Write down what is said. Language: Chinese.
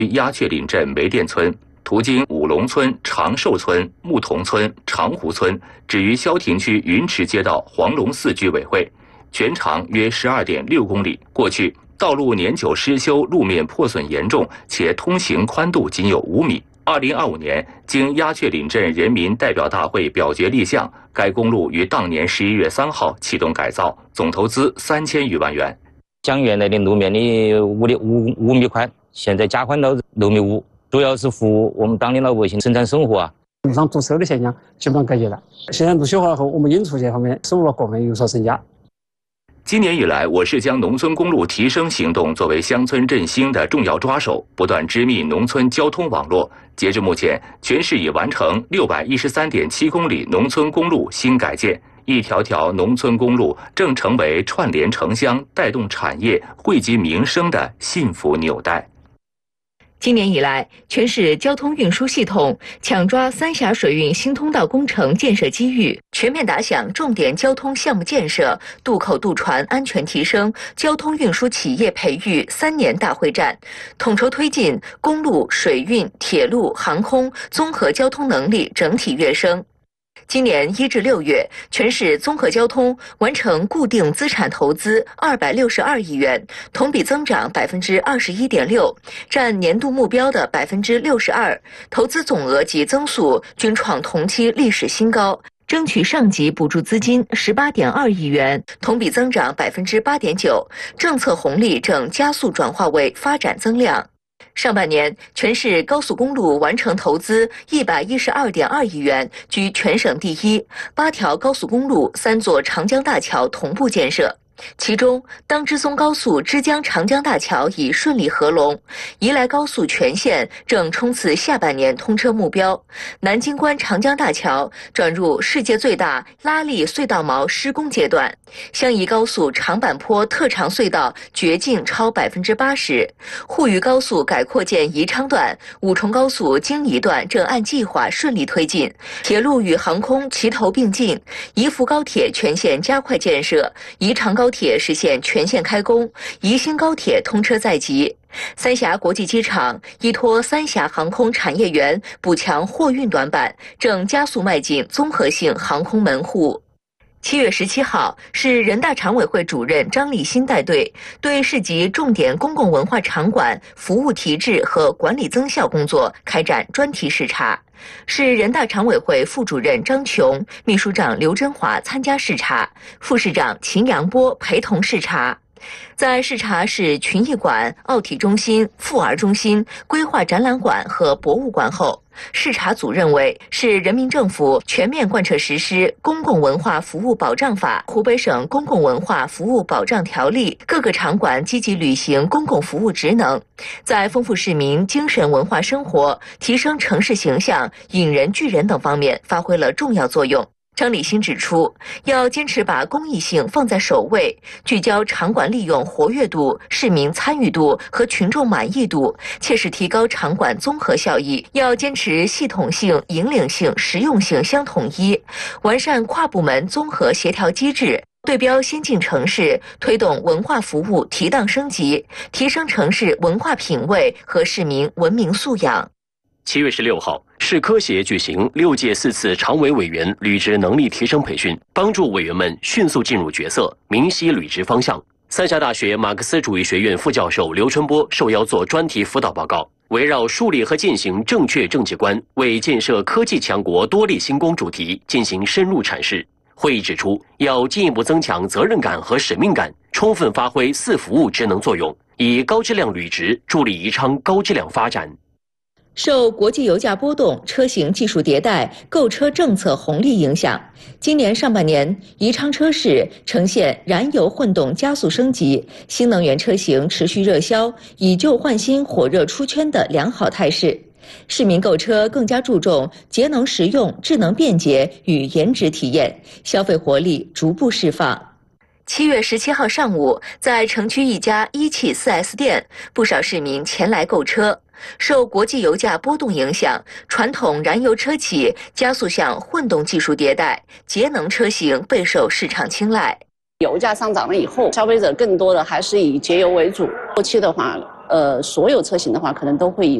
鸦雀岭镇煤店村，途经五龙村、长寿村、牧童村、长湖村，止于萧亭区云池街道黄龙寺居委会，全长约12.6公里。过去道路年久失修，路面破损严重，且通行宽度仅有5米。2025年，经鸦雀岭镇人民代表大会表决立项，该公路于当年11月3号启动改造，总投资3000余万元。 将原来的路面的5米宽，现在加宽到6.5米，主要是服务我们当地老百姓生产生活啊。 路上堵车的现象基本上解决了。现在路修好后，我们运输这方面收入各方面有所增加。 今年以来，我市将农村公路提升行动作为乡村振兴的重要抓手，不断织密农村交通网络。截至目前，全市已完成613.7公里农村公路新改建，一条条农村公路正成为串联城乡、带动产业、惠及民生的幸福纽带。 今年以来，全市交通运输系统抢抓三峡水运新通道工程建设机遇，全面打响重点交通项目建设、渡口渡船安全提升、交通运输企业培育3年大会战，统筹推进公路、水运、铁路、航空综合交通能力整体跃升。今年1至6月，全市综合交通完成固定资产投资262亿元，同比增长21.6%，占年度目标的62%，投资总额及增速均创同期历史新高。争取上级补助资金18.2亿元，同比增长8.9%，政策红利正加速转化为发展增量。上半年，全市高速公路完成投资112.2亿元，居全省第一，8条高速公路、3座长江大桥同步建设。其中，当支松高速枝江长江大桥已顺利合龙，宜来高速全线正冲刺下半年通车目标，南京关长江大桥转入世界最大拉力隧道锚施工阶段，襄宜高速长坂坡特长隧道掘进超80%，沪渝高速改扩建宜昌段，五重高速京宜段正按计划顺利推进，铁路与航空齐头并进，宜福高铁全线加快建设，宜长高铁实现全线开工，宜兴高铁通车在即。三峡国际机场依托三峡航空产业园补强货运短板，正加速迈进综合性航空门户。7月17号，市人大常委会主任张立新带队，对市级重点公共文化场馆服务提质和管理增效工作开展专题视察。市人大常委会副主任张琼、秘书长刘真华参加视察，副市长秦阳波陪同视察。在视察市群艺馆、奥体中心、妇儿中心、规划展览馆和博物馆后，视察组认为，市人民政府全面贯彻实施《公共文化服务保障法》、湖北省公共文化服务保障条例，各个场馆积极履行公共服务职能，在丰富市民精神文化生活、提升城市形象、引人聚人等方面发挥了重要作用。张立新指出，要坚持把公益性放在首位，聚焦场馆利用活跃度、市民参与度和群众满意度，切实提高场馆综合效益。要坚持系统性、引领性、实用性相统一，完善跨部门综合协调机制，对标先进城市，推动文化服务提档升级，提升城市文化品位和市民文明素养。 7月16号，市科协举行6届4次常委委员履职能力提升培训，帮助委员们迅速进入角色，明晰履职方向。三峡大学马克思主义学院副教授刘春波受邀做专题辅导报告，围绕树立和践行正确政绩观，为建设科技强国多立新功主题进行深入阐释。会议指出，要进一步增强责任感和使命感，充分发挥4服务职能作用，以高质量履职助力宜昌高质量发展。 受国际油价波动、车型技术迭代、购车政策红利影响，今年上半年，宜昌车市呈现燃油混动加速升级、新能源车型持续热销、以旧换新火热出圈的良好态势。市民购车更加注重节能实用、智能便捷与颜值体验，消费活力逐步释放。7月17号上午，在城区一家一汽 4S 店，不少市民前来购车。受国际油价波动影响，传统燃油车企加速向混动技术迭代，节能车型备受市场青睐。 油价上涨了以后，消费者更多的还是以节油为主。后期的话， 所有车型的话，可能都会以